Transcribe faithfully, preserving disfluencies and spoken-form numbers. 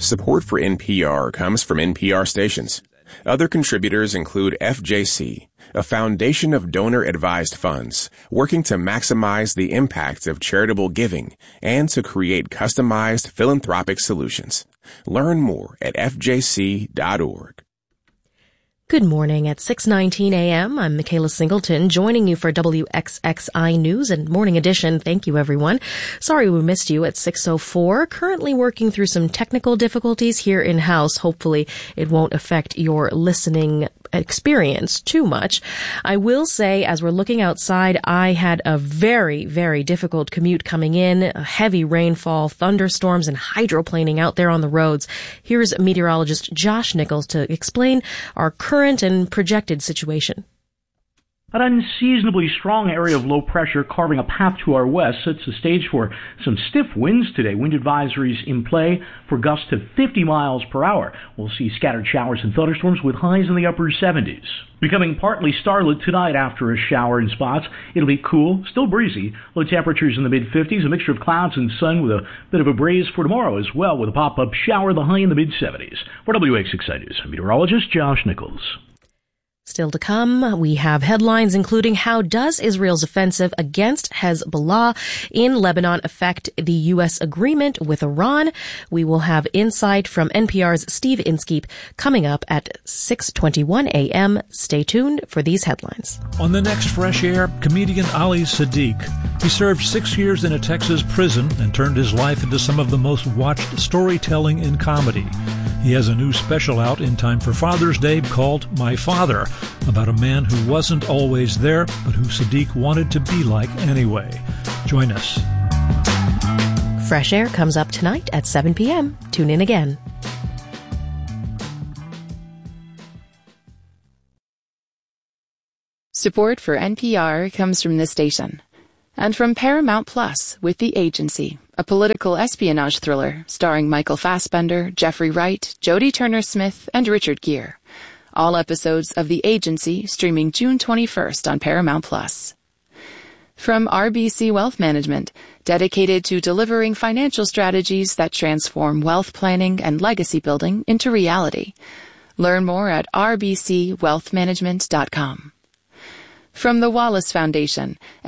Support for N P R comes from N P R stations. Other contributors include F J C, a foundation of donor-advised funds working to maximize the impact of charitable giving and to create customized philanthropic solutions. Learn more at f j c dot org. Good morning at six nineteen a.m. I'm Michaela Singleton, joining you for W X X I News and Morning Edition. Thank you, everyone. Sorry we missed you at six oh four. Currently working through some technical difficulties here in-house. Hopefully it won't affect your listening experience too much. I will say, as we're looking outside, I had a very, very difficult commute coming in, a heavy rainfall, thunderstorms, and hydroplaning out there on the roads. Here's meteorologist Josh Nichols to explain our current and projected situation. An unseasonably strong area of low pressure carving a path to our west sets the stage for some stiff winds today. Wind advisories in play for gusts to fifty miles per hour. We'll see scattered showers and thunderstorms with highs in the upper seventies. Becoming partly starlit tonight after a shower in spots. It'll be cool, still breezy. Low temperatures in the mid fifties, a mixture of clouds and sun with a bit of a breeze for tomorrow as well, with a pop-up shower, the high in the mid seventies. For W X X I News, meteorologist Josh Nichols. Still to come, we have headlines including how does Israel's offensive against Hezbollah in Lebanon affect the U S agreement with Iran? We will have insight from N P R's Steve Inskeep coming up at six twenty-one a.m. Stay tuned for these headlines. On the next Fresh Air, comedian Ali Sadiq. He served six years in a Texas prison and turned his life into some of the most watched storytelling in comedy. He has a new special out in time for Father's Day called My Father, about a man who wasn't always there, but who Sadiq wanted to be like anyway. Join us. Fresh Air comes up tonight at seven p.m. Tune in again. Support for N P R comes from this station and from Paramount Plus with The Agency, a political espionage thriller starring Michael Fassbender, Jeffrey Wright, Jodie Turner-Smith, and Richard Gere. All episodes of The Agency streaming June twenty-first on Paramount Plus. From R B C Wealth Management, dedicated to delivering financial strategies that transform wealth planning and legacy building into reality. Learn more at r b c wealth management dot com. From the Wallace Foundation,